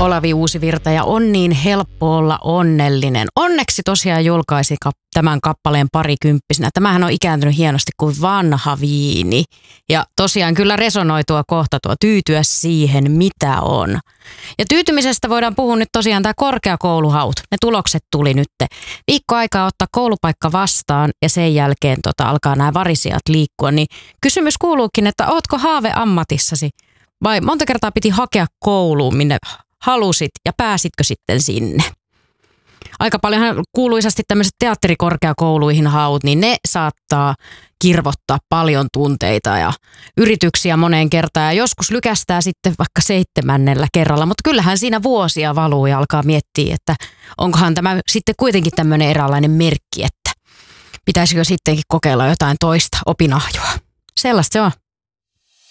Olavi Uusivirta ja on niin helppo olla onnellinen. Onneksi tosiaan julkaisi tämän kappaleen parikymppisenä. Tämähän on ikääntynyt hienosti kuin vanha viini. Ja tosiaan kyllä resonoi tuo kohta tyytyä siihen, mitä on. Ja tyytymisestä voidaan puhua nyt tosiaan tämä korkeakouluhaut. Ne tulokset tuli nyt. Viikko aikaa ottaa koulupaikka vastaan ja sen jälkeen alkaa nämä varisijat liikkua. Niin kysymys kuuluukin, että ootko haaveammatissasi? Vai monta kertaa piti hakea kouluun, minne halusit ja pääsitkö sitten sinne? Aika paljonhan kuuluisasti tämmöiset teatterikorkeakouluihin haut, niin ne saattaa kirvottaa paljon tunteita ja yrityksiä moneen kertaan. Ja joskus lykästää sitten vaikka 7. kerralla, mutta kyllähän siinä vuosia valuu ja alkaa miettiä, että onkohan tämä sitten kuitenkin tämmöinen eräänlainen merkki, että pitäisikö sittenkin kokeilla jotain toista opinahjoa. Sellaista se on.